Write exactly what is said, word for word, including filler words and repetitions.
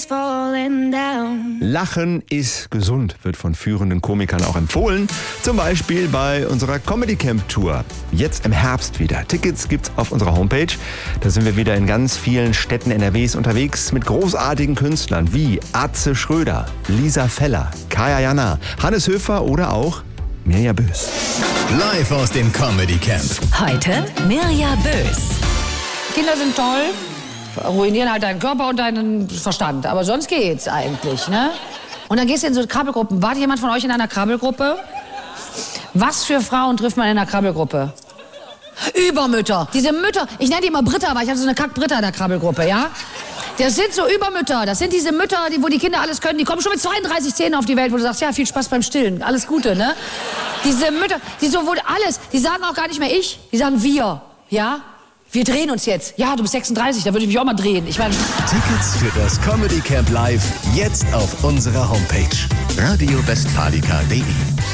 falling down. Lachen ist gesund, wird von führenden Komikern auch empfohlen. Zum Beispiel bei unserer Comedy Camp Tour. Jetzt im Herbst wieder. Tickets gibt's auf unserer Homepage. Da sind wir wieder in ganz vielen Städten N R Ws unterwegs mit großartigen Künstlern wie Atze Schröder, Lisa Feller, Kaya Jana, Hannes Höfer oder auch Mirja Bös. Live aus dem Comedy Camp. Heute Mirja Bös. Kinder sind toll, ruinieren halt deinen Körper und deinen Verstand. Aber sonst geht's eigentlich, ne? Und dann gehst du in so Krabbelgruppen. War jemand von euch in einer Krabbelgruppe? Was für Frauen trifft man in einer Krabbelgruppe? Übermütter. Diese Mütter, ich nenne die immer Britta, weil ich hatte so eine Kack-Britta in der Krabbelgruppe, ja? Das sind so Übermütter. Das sind diese Mütter, die, wo die Kinder alles können. Die kommen schon mit zweiunddreißig Zähnen auf die Welt, wo du sagst, ja, viel Spaß beim Stillen. Alles Gute, ne? Diese Mütter, die so wohl alles, die sagen auch gar nicht mehr ich, die sagen wir, ja? Wir drehen uns jetzt. Ja, du bist sechsunddreißig, da würde ich mich auch mal drehen. Ich meine... Tickets für das Comedy Camp Live jetzt auf unserer Homepage radio westfalica punkt de.